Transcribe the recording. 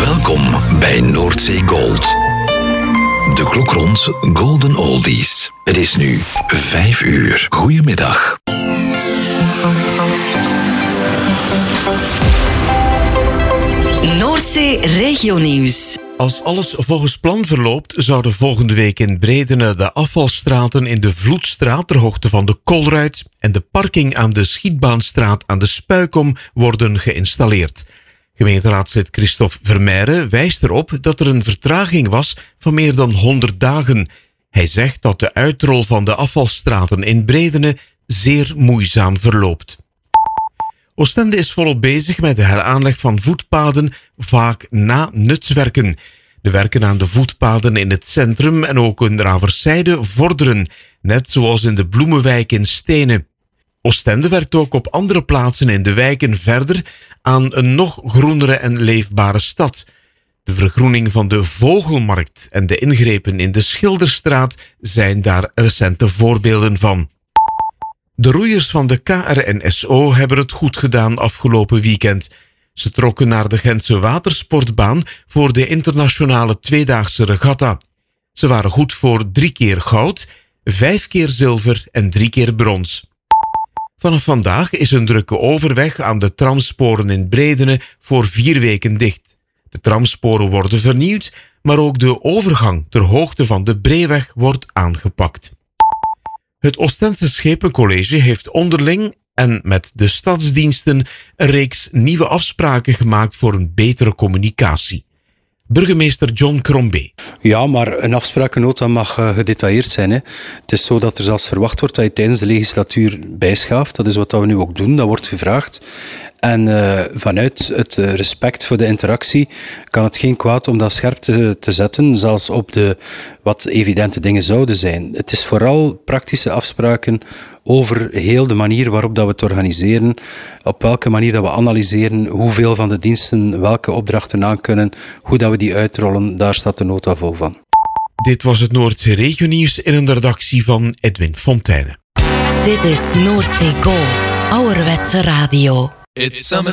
Welkom bij Noordzee Gold. De klok rond Golden Oldies. Het is nu 5 uur. Goedemiddag. Noordzee Regionieuws. Als alles volgens plan verloopt, zouden volgende week in Bredene de afvalstraten in de Vloedstraat ter hoogte van de Kolruit en de parking aan de Schietbaanstraat aan de Spuikom worden geïnstalleerd. Gemeenteraadslid Christophe Vermeijren wijst erop dat er een vertraging was van meer dan 100 dagen. Hij zegt dat de uitrol van de afvalstraten in Bredene zeer moeizaam verloopt. Oostende is volop bezig met de heraanleg van voetpaden, vaak na nutswerken. De werken aan de voetpaden in het centrum en ook in Raverszijde vorderen, net zoals in de Bloemenwijk in Stenen. Oostende werkt ook op andere plaatsen in de wijken verder aan een nog groenere en leefbare stad. De vergroening van de Vogelmarkt en de ingrepen in de Schilderstraat zijn daar recente voorbeelden van. De roeiers van de KRNSO hebben het goed gedaan afgelopen weekend. Ze trokken naar de Gentse watersportbaan voor de internationale tweedaagse regatta. Ze waren goed voor 3 keer goud, 5 keer zilver en 3 keer brons. Vanaf vandaag is een drukke overweg aan de tramsporen in Bredene voor 4 weken dicht. De tramsporen worden vernieuwd, maar ook de overgang ter hoogte van de Breeweg wordt aangepakt. Het Oostense Schepencollege heeft onderling en met de stadsdiensten een reeks nieuwe afspraken gemaakt voor een betere communicatie. Burgemeester John Crombie. Ja, maar een afsprakennota mag gedetailleerd zijn. Hè. Het is zo dat er zelfs verwacht wordt dat je tijdens de legislatuur bijschaaft. Dat is wat we nu ook doen, dat wordt gevraagd. En vanuit het respect voor de interactie kan het geen kwaad om dat scherp te zetten, zelfs op de wat evidente dingen zouden zijn. Het is vooral praktische afspraken over heel de manier waarop dat we het organiseren, op welke manier dat we analyseren, hoeveel van de diensten welke opdrachten aankunnen, hoe dat we die uitrollen, daar staat de nota vol van. Dit was het Noordzee Regionieuws in een redactie van Edwin Fontijne. Dit is Noordzee Gold, ouderwetse radio.